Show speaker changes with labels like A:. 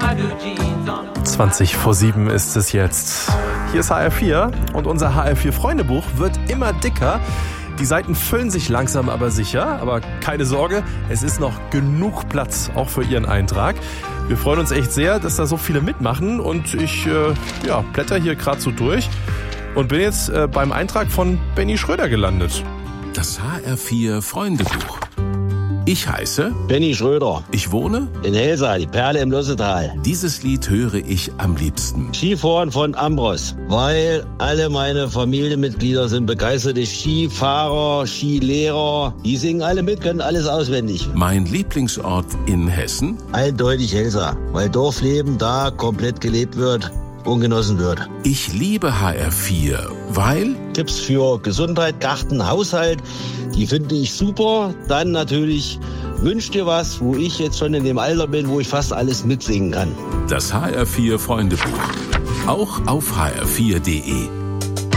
A: 7:20 ist es jetzt. Hier ist HR4 und unser HR4-Freundebuch wird immer dicker. Die Seiten füllen sich langsam aber sicher, aber keine Sorge, es ist noch genug Platz, auch für Ihren Eintrag. Wir freuen uns echt sehr, dass da so viele mitmachen und ich blätter hier gerade so durch und bin jetzt beim Eintrag von Benny Schröder gelandet.
B: Das HR4-Freundebuch. Ich heiße
C: Benny Schröder.
B: Ich wohne
C: In Helsa, die Perle im Lossetal.
B: Dieses Lied höre ich am liebsten.
C: Skifahren von Ambros, weil alle meine Familienmitglieder sind begeisterte Skifahrer, Skilehrer. Die singen alle mit, können alles auswendig.
B: Mein Lieblingsort in Hessen?
C: Eindeutig Helsa, weil Dorfleben da komplett gelebt wird und genossen wird.
B: Ich liebe HR4, weil
C: Tipps für Gesundheit, Garten, Haushalt, die finde ich super. Dann natürlich Wünsch dir was, wo ich jetzt schon in dem Alter bin, wo ich fast alles mitsingen kann.
B: das HR4 Freundebuch. Auch auf hr4.de.